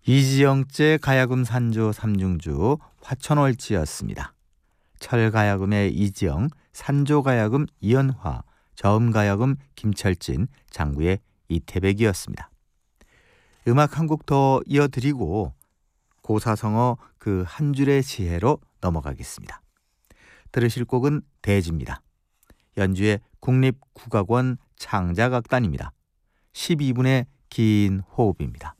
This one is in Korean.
이지영제 가야금 산조 삼중주 화천월지였습니다. 철가야금의 이지영, 산조가야금 이연화, 저음가야금 김철진, 장구의 이태백이었습니다. 음악 한 곡 더 이어드리고 고사성어 그 한 줄의 시혜로 넘어가겠습니다. 들으실 곡은 대지입니다. 연주의 국립국악원 창작악단입니다. 12분의 긴 호흡입니다.